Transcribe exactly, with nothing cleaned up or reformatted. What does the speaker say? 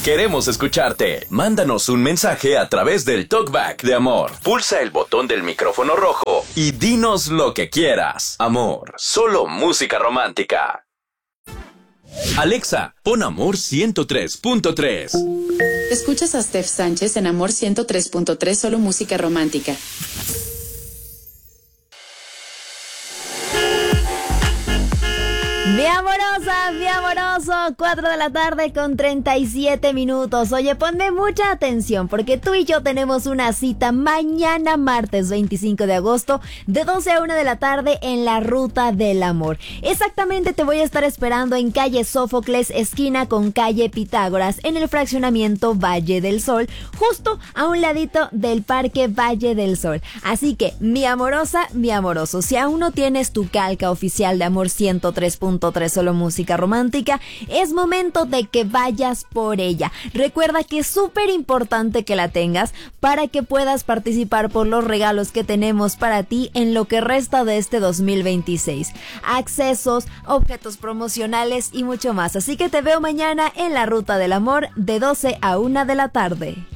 Queremos escucharte. Mándanos un mensaje a través del Talkback de Amor. Pulsa el botón del micrófono rojo y dinos lo que quieras. Amor, solo música romántica. Alexa, pon Amor ciento tres punto tres. Escuchas a Steph Sánchez en Amor ciento tres punto tres, solo música romántica. Mi amorosa, mi amoroso, cuatro de la tarde con treinta y siete minutos. Oye, ponme mucha atención porque tú y yo tenemos una cita mañana martes veinticinco de agosto de doce a una de la tarde en la Ruta del Amor. Exactamente te voy a estar esperando en calle Sófocles, esquina con calle Pitágoras, en el fraccionamiento Valle del Sol, justo a un ladito del Parque Valle del Sol. Así que, mi amorosa, mi amoroso, si aún no tienes tu calca oficial de Amor ciento tres punto tres, solo música romántica, es momento de que vayas por ella. Recuerda que es súper importante que la tengas para que puedas participar por los regalos que tenemos para ti en lo que resta de este dos mil veintiséis. Accesos, objetos promocionales y mucho más. Así que te veo mañana en la Ruta del Amor de doce a una de la tarde.